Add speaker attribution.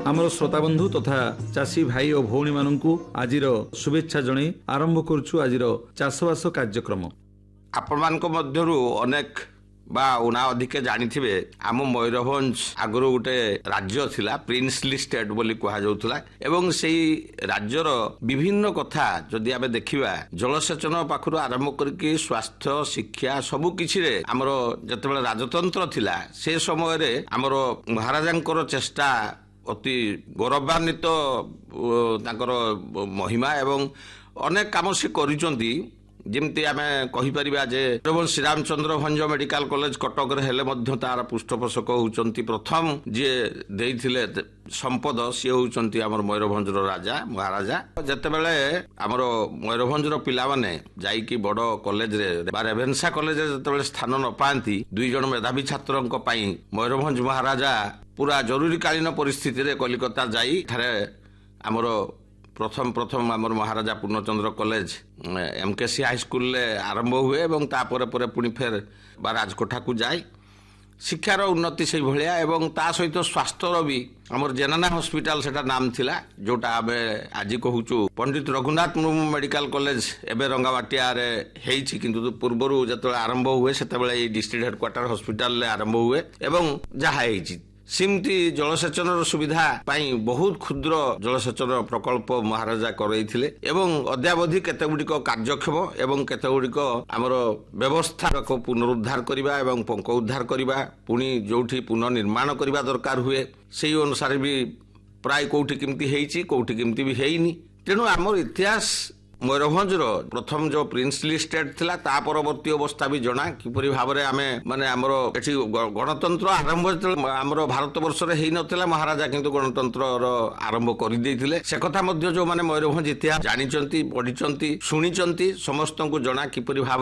Speaker 1: आमर श्रोता बंधु तथा चाषी भाई और भौणी मानू आज शुभेच्छा जन आरंभ करुछु आज चाषबास कार्यक्रम।
Speaker 2: आपण मध्यरु अनेक बा उना अधिक जानिथिबे आम मयूरभंज आगु गोटे राज्य थिला प्रिंसली स्टेट बोली कहा जाउथला एवं सेही राज्यर विभिन्न कथा जदि आमे देखिबा जलसेचन पाखरु आरंभ करके स्वास्थ्य शिक्षा सबु किछि रे हमर जतेबेले राजतंत्र थिला से समय रे हमर महाराजांकर चेष्टा अति गौरवान्वित तांकर महिमा एवं अनेक काम से करिसंती जेमती आमे कहि परिबा जे श्री रामचंद्र भंज मेडिकल कॉलेज कटक रे हेले मध्य तार पृष्ठपोषक होउचंती प्रथम जे देइथिले संपद सी होउचंती हमर मयूरभंज राजा महाराजा जतेबेले हमर मयूरभंज पिला माने जाई कि बड़ कॉलेज रे बा रेभेन्सा कॉलेज रे जतेबेले स्थान न पांती दुई जन मेधावी छात्रंक पई मयूरभंज महाराजा पूरा जरूरीकालीन परिस्थिति रे कलिकता जाई थारे हमर प्रथम आमर महाराजा पूर्णचंद्र कॉलेज एमकेसी हाई स्कूल आरंभ हुए एवं तापर परे पुणी फेर बा राजकोठा को जाए शिक्षार उन्नति से भलिया एवं ता सहित स्वास्थ्यर भी आमर जेनाना हॉस्पिटल सेटा नाम थिला जोटा आमे आज कहूचु पंडित रघुनाथ मुर्मू मेडिकल कॉलेज एबे रंगामाटिया रे हेइछि किंतु पूर्वरु जतले आरंभ हुए सेतेबेले ई डिस्ट्रिक्ट हेडक्वार्टर हॉस्पिटल ले आरंभ हुए एवं जहा हेइछि सिमती जलसेचन सुविधा पाई बहुत क्षुद्र जलसेचन प्रकल्प महाराजा करैथिले एवं अद्यावधि केतेगुड़िक कार्यक्षम एवं केतेगुड़िक आमर व्यवस्था को पुनरुद्धार करिबा एवं पंक उद्धार करिबा पुणी जोठी पुनर्निर्माण करिबा दरकार हुए सेही अनुसार भी प्राय कोठी किमती हेइछि कोठी किमती भी हेइनी तेनु आमर इतिहास मयूरभंज प्रथम जो प्रिंसली स्टेट थिला ता परवर्ती अवस्था भी जना किपरि भाबरे आमे माने हमर एठी गणतंत्र आरंभ हमर भारत वर्ष रे हेइ नथिला महाराजा किंतु गणतंत्र आरंभ करि दैथिले से कथा मध्य जो माने मयूरभंज इतिहास जानिचंती पढिचंती सुनिचंती समस्त को जना किपरि